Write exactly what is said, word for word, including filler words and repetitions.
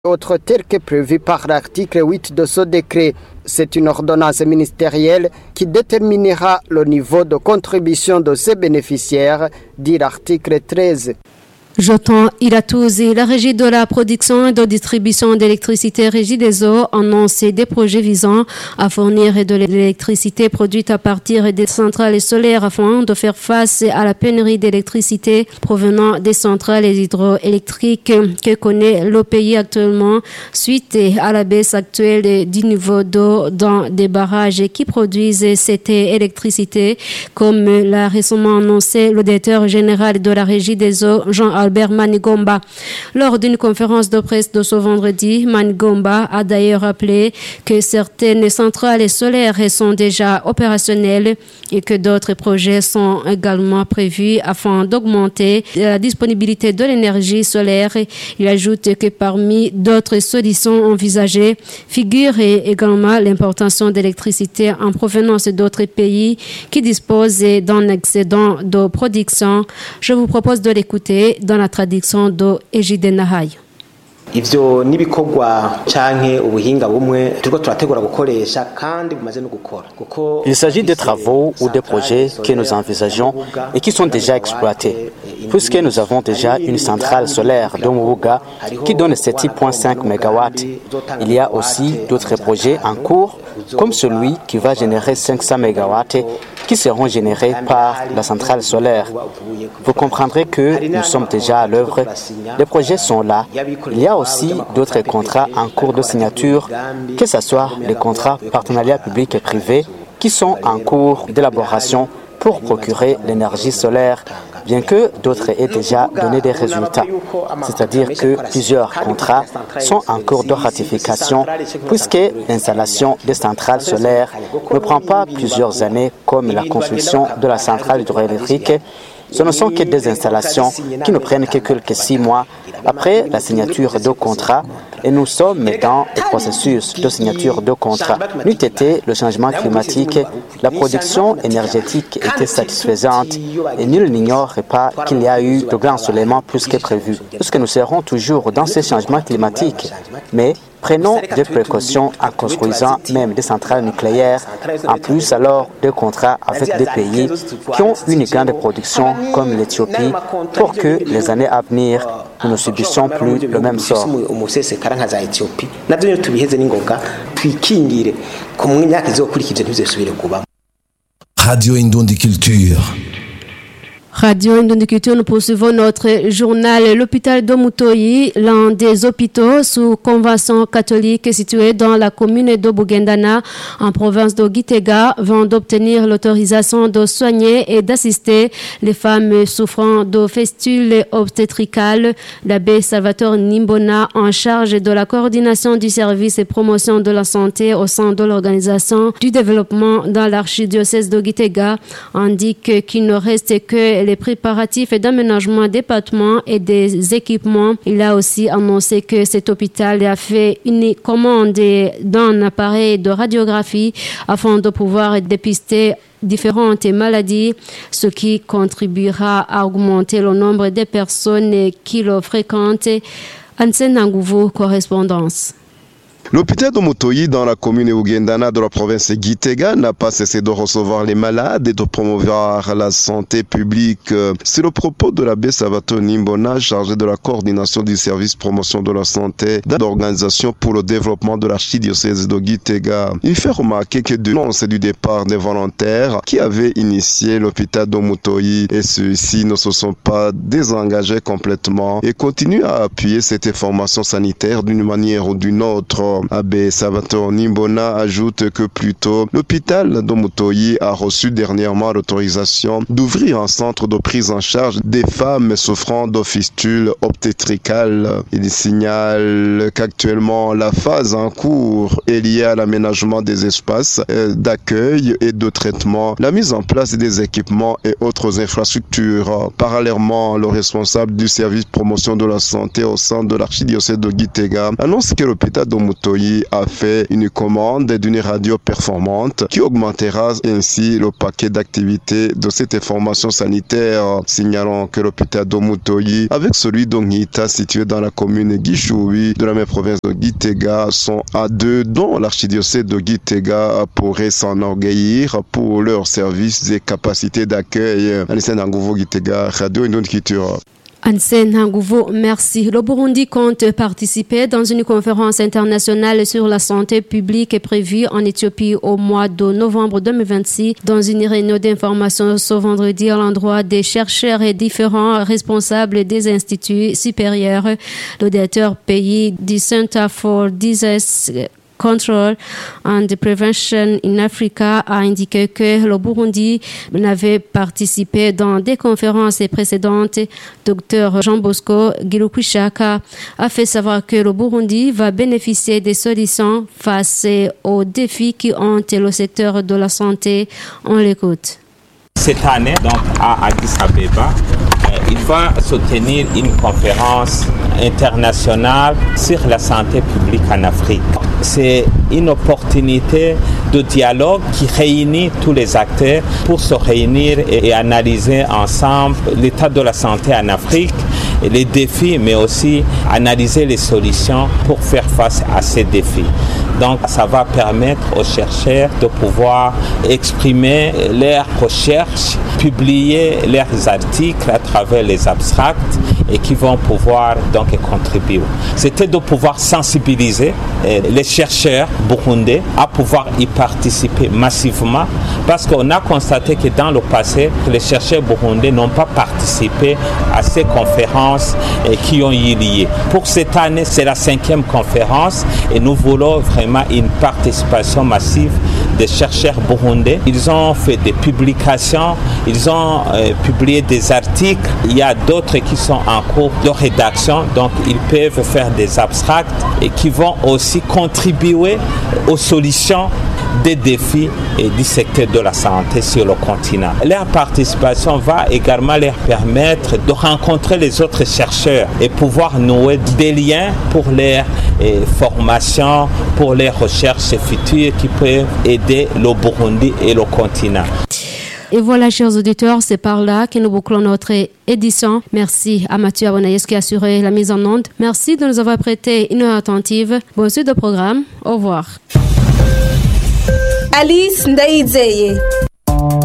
autre tel que prévu par l'article huit de ce décret. C'est une ordonnance ministérielle qui déterminera le niveau de contribution de ces bénéficiaires, dit l'article treize. Joton Iratouzi, la régie de la production et de distribution d'électricité Régie des eaux annonce des projets visant à fournir de l'électricité produite à partir des centrales solaires afin de faire face à la pénurie d'électricité provenant des centrales hydroélectriques que connaît le pays actuellement suite à la baisse actuelle du niveau d'eau dans des barrages qui produisent cette électricité, comme l'a récemment annoncé le directeur général de la Régie des eaux, Jean Albert Manigomba. Lors d'une conférence de presse de ce vendredi, Manigomba a d'ailleurs rappelé que certaines centrales solaires sont déjà opérationnelles et que d'autres projets sont également prévus afin d'augmenter la disponibilité de l'énergie solaire. Il ajoute que parmi d'autres solutions envisagées figure également l'importation d'électricité en provenance d'autres pays qui disposent d'un excédent de production. Je vous propose de l'écouter dans la traduction de Ejide Nahai. Ivyo nibikorwa canke ubuhinga bumwe turiko turategura gukoresha kandi bumaze no gukora. Il s'agit de travaux ou de projets que nous envisageons et qui sont déjà exploités, puisque nous avons déjà une centrale solaire de Mubuga qui donne sept virgule cinq mégawatts. Il y a aussi d'autres projets en cours, comme celui qui va générer cinq cents mégawatts qui seront générés par la centrale solaire. Vous comprendrez que nous sommes déjà à l'œuvre. Les projets sont là. Il y a aussi d'autres contrats en cours de signature, que ce soit les contrats partenariat public et privé qui sont en cours d'élaboration pour procurer l'énergie solaire, bien que d'autres aient déjà donné des résultats. C'est-à-dire que plusieurs contrats sont en cours de ratification, puisque l'installation des centrales solaires ne prend pas plusieurs années comme la construction de la centrale hydroélectrique. Ce ne sont que des installations qui ne prennent que quelques six mois après la signature de contrat et nous sommes dans le processus de signature de contrat. N'eût été le changement climatique, la production énergétique était satisfaisante et nul n'ignore pas qu'il y a eu de grands ensoleillements plus que prévu. Puisque nous serons toujours dans ces changements climatiques, mais prenons des précautions en construisant même des centrales nucléaires, en plus alors des contrats avec des pays qui ont une grande production comme l'Éthiopie pour que les années à venir, nous ne subissons plus le même sort. Radio Indundi Culture. Radio Indundi Culture, nous poursuivons notre journal. L'hôpital de Mutoyi, l'un des hôpitaux sous convention catholique situé dans la commune de Bugendana, en province de Gitega, vient d'obtenir l'autorisation de soigner et d'assister les femmes souffrant de fistules obstétricales. L'abbé Salvatore Nimbona, en charge de la coordination du service et promotion de la santé au sein de l'organisation du développement dans l'archidiocèse de Gitega, indique qu'il ne reste que les préparatifs d'aménagement des bâtiments et des équipements. Il a aussi annoncé que cet hôpital a fait une commande d'un appareil de radiographie afin de pouvoir dépister différentes maladies, ce qui contribuera à augmenter le nombre de personnes qui le fréquentent. Ansen Angouvo, correspondance. L'hôpital de Mutoyi dans la commune Ugendana de la province Gitega n'a pas cessé de recevoir les malades et de promouvoir la santé publique. C'est le propos de l'abbé Salvatore Nimbona, chargé de la coordination du service promotion de la santé dans l'organisation pour le développement de l'archidiocèse de Gitega. Il fait remarquer que de l'annonce du départ des volontaires qui avaient initié l'hôpital de Mutoyi et ceux-ci ne se sont pas désengagés complètement et continuent à appuyer cette formation sanitaire d'une manière ou d'une autre. Abbé Salvatore Nimbona ajoute que plus tôt, l'hôpital de Mutoyi a reçu dernièrement l'autorisation d'ouvrir un centre de prise en charge des femmes souffrant de fistules obstétricales. Il signale qu'actuellement, la phase en cours est liée à l'aménagement des espaces d'accueil et de traitement, la mise en place des équipements et autres infrastructures. Parallèlement, le responsable du service promotion de la santé au sein de l'archidiocèse de Gitega annonce que l'hôpital de Mutoyi Mutoyi a fait une commande d'une radio performante qui augmentera ainsi le paquet d'activités de cette formation sanitaire. Signalons que l'hôpital de Mutoyi, avec celui d'Ongita situé dans la commune Gishubi de la même province de Gitega, sont à deux, dont l'archidiocèse de Gitega pourrait s'enorgueillir pour leurs services et capacités d'accueil. Anissène Angouvo, Gitega, Radio Indon Culture. Ansen Hangouvo, merci. Le Burundi compte participer dans une conférence internationale sur la santé publique prévue en Éthiopie au mois de novembre deux mille vingt-six. Dans une réunion d'information ce vendredi à l'endroit des chercheurs et différents responsables des instituts supérieurs, le directeur pays du Center for Disease Control and Prevention in Africa a indiqué que le Burundi n'avait participé dans des conférences précédentes. Docteur Jean Bosco Girukwishaka a fait savoir que le Burundi va bénéficier des solutions face aux défis qui hantent le secteur de la santé. On l'écoute. Cette année, donc à Addis Abeba, il va se tenir une conférence internationale sur la santé publique en Afrique. C'est une opportunité de dialogue qui réunit tous les acteurs pour se réunir et analyser ensemble l'état de la santé en Afrique, et les défis, mais aussi analyser les solutions pour faire face à ces défis. Donc, ça va permettre aux chercheurs de pouvoir exprimer leurs recherches, publier leurs articles à travers les abstracts et qui vont pouvoir donc contribuer. C'était de pouvoir sensibiliser les chercheurs burundais à pouvoir y participer massivement, parce qu'on a constaté que dans le passé, les chercheurs burundais n'ont pas participé à ces conférences qui ont eu lieu. Pour cette année, c'est la cinquième conférence et nous voulons vraiment une participation massive des chercheurs burundais. Ils ont fait des publications, ils ont euh, publié des articles. Il y a d'autres qui sont en cours de rédaction, donc ils peuvent faire des abstracts et qui vont aussi contribuer aux solutions des défis et du secteur de la santé sur le continent. Leur participation va également leur permettre de rencontrer les autres chercheurs et pouvoir nouer des liens pour leur eh, formation, pour leurs recherches futures qui peuvent aider le Burundi et le continent. Et voilà, chers auditeurs, c'est par là que nous bouclons notre édition. Merci à Mathieu Abonaïs qui a assuré la mise en onde. Merci de nous avoir prêté une heure attentive. Bonne suite de programme. Au revoir. Alice Ndaizeye.